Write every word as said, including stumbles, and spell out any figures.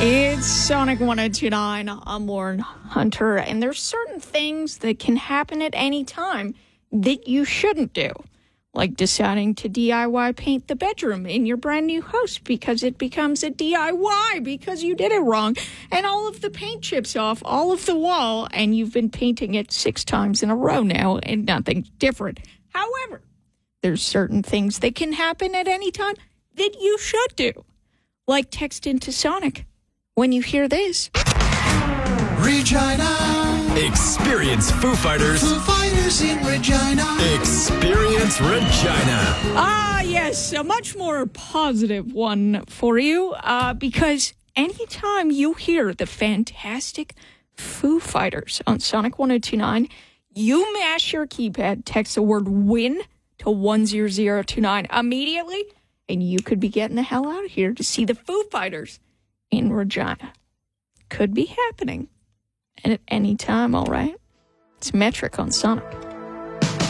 It's Sonic one oh two point nine. I'm Warren Hunter, and there's certain things that can happen at any time that you shouldn't do, like deciding to D I Y paint the bedroom in your brand new house because it becomes a D I Y because you did it wrong, and all of the paint chips off all of the wall, and you've been painting it six times in a row now, and nothing's different. However, there's certain things that can happen at any time that you should do, like text into Sonic when you hear this. Regina. Experience Foo Fighters. Foo Fighters in Regina. Experience Regina. Ah, yes, a much more positive one for you, uh, because anytime you hear the fantastic Foo Fighters on Sonic one oh two point nine, you mash your keypad, text the word WIN to one zero zero two nine immediately, and you could be getting the hell out of here to see the Foo Fighters in Regina. Could be happening. And at any time, all right? It's Metric on Sonic.